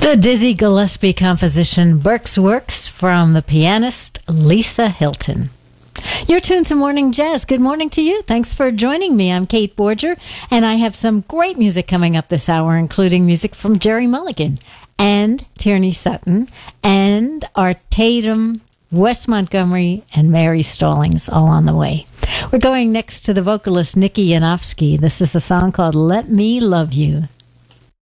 The Dizzy Gillespie composition Burke's Works from the pianist Lisa Hilton. You're tuned to Morning Jazz. Good morning to you. Thanks for joining me. I'm Kate Borger, and I have some great music coming up this hour, including music from Jerry Mulligan and Tierney Sutton and Art Tatum, Wes Montgomery, and Mary Stallings, all on the way. We're going next to the vocalist Nikki Yanofsky. This is a song called Let Me Love You.